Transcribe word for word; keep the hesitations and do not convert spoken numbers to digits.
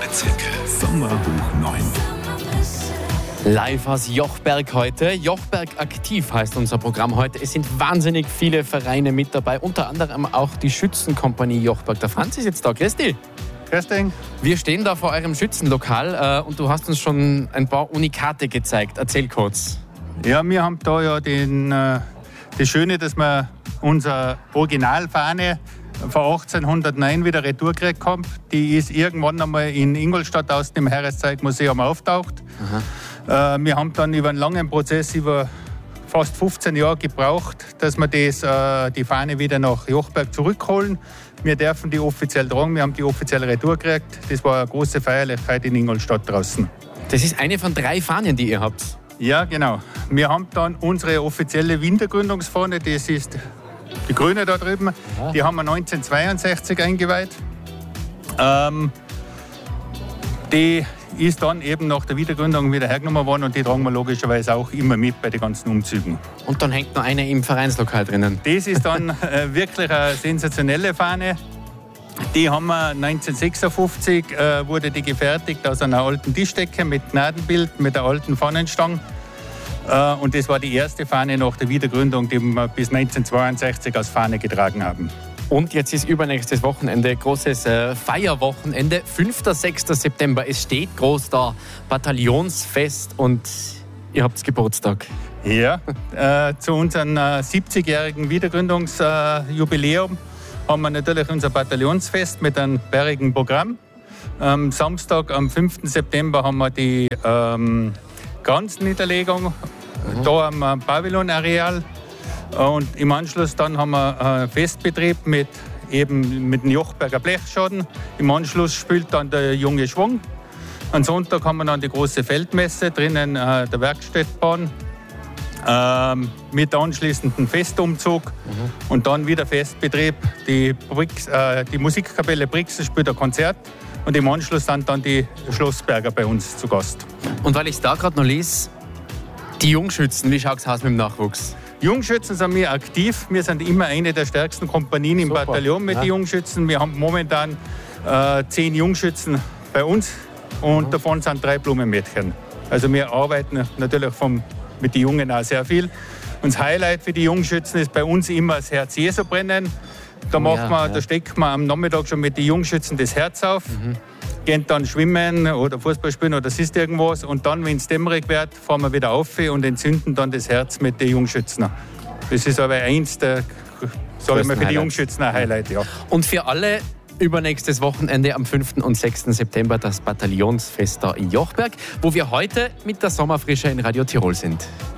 Zirkel. Sommer hoch neun. Live aus Jochberg heute. Jochberg aktiv heißt unser Programm heute. Es sind wahnsinnig viele Vereine mit dabei, unter anderem auch die Schützenkompanie Jochberg. Der Franz ist jetzt da. Grüß dich. Grüß dich. Wir stehen da vor eurem Schützenlokal äh, und du hast uns schon ein paar Unikate gezeigt. Erzähl kurz. Ja, wir haben da ja den, äh, das Schöne, dass wir unsere Originalfahne von achtzehnhundertneun wieder retour gekriegt haben. Die ist irgendwann einmal in Ingolstadt aus dem Heereszeitmuseum auftaucht. Äh, wir haben dann über einen langen Prozess, über fast fünfzehn Jahre gebraucht, dass wir das, äh, die Fahne wieder nach Jochberg zurückholen. Wir dürfen die offiziell tragen, wir haben die offiziell retour gekriegt. Das war eine große Feierlichkeit in Ingolstadt draußen. Das ist eine von drei Fahnen, die ihr habt. Ja, genau. Wir haben dann unsere offizielle Wintergründungsfahne, das ist die grüne da drüben. Aha. Die haben wir neunzehnhundertzweiundsechzig eingeweiht. Ähm, die ist dann eben nach der Wiedergründung wieder hergenommen worden und die tragen wir logischerweise auch immer mit bei den ganzen Umzügen. Und dann hängt noch eine im Vereinslokal drinnen. Das ist dann äh, wirklich eine sensationelle Fahne. Die haben wir neunzehnhundertsechsundfünfzig äh, wurde die gefertigt aus einer alten Tischdecke mit Gnadenbild, mit der alten Fahnenstange. Äh, und das war die erste Fahne nach der Wiedergründung, die wir bis neunzehnhundertzweiundsechzig als Fahne getragen haben. Und jetzt ist übernächstes Wochenende, großes äh, Feierwochenende, fünfter sechster September. Es steht groß da, Bataillonsfest und ihr habt Geburtstag. Ja, äh, zu unserem äh, siebzigjährigen Wiedergründungsjubiläum äh, haben wir natürlich unser Bataillonsfest mit einem bärigen Programm. Am Samstag, am fünften September, haben wir die ähm, Kranzniederlegung mhm. da am Pavillonareal. Und im Anschluss dann haben wir einen Festbetrieb mit, eben mit dem Jochberger Blechschaden. Im Anschluss spielt dann der junge Schwung. Am Sonntag haben wir dann die große Feldmesse drinnen, äh, der Werkstättbahn, äh, mit anschließendem Festumzug mhm. und dann wieder Festbetrieb. Die, Brix, äh, die Musikkapelle Brixen spielt ein Konzert und im Anschluss sind dann die Schlossberger bei uns zu Gast. Und weil ich es da gerade noch lese, die Jungschützen, wie schaut es aus mit dem Nachwuchs? Jungschützen sind wir aktiv. Wir sind immer eine der stärksten Kompanien im Super. Bataillon mit ja. den Jungschützen. Wir haben momentan äh, zehn Jungschützen bei uns und mhm. davon sind drei Blumenmädchen. Also wir arbeiten natürlich vom, mit den Jungen auch sehr viel. Und das Highlight für die Jungschützen ist bei uns immer das Herz-Jesu-Brennen. Da, macht ja, man, ja. da steckt man am Nachmittag schon mit den Jungschützen das Herz auf. Mhm. Gehen dann schwimmen oder Fußball spielen oder sonst irgendwas. Und dann, wenn es dämmerig wird, fahren wir wieder auf und entzünden dann das Herz mit den Jungschützen. Das ist aber eins der, sage ich mal, für die Jungschützen ein Highlight. Ja. Und für alle übernächstes Wochenende am fünften und sechsten September das Bataillonsfest da in Jochberg, wo wir heute mit der Sommerfrische in Radio Tirol sind.